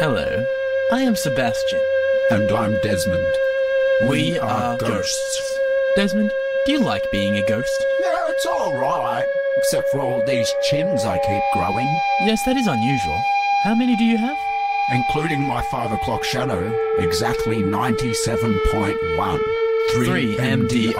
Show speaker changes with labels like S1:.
S1: Hello, I am Sebastian.
S2: And I'm Desmond.
S1: We are ghosts. Desmond, do you like being a ghost?
S2: Yeah, it's alright. Except for all these chins I keep growing.
S1: Yes, that is unusual. How many do you have?
S2: Including my 5 o'clock shadow, exactly 97.1.
S1: 3 MDR.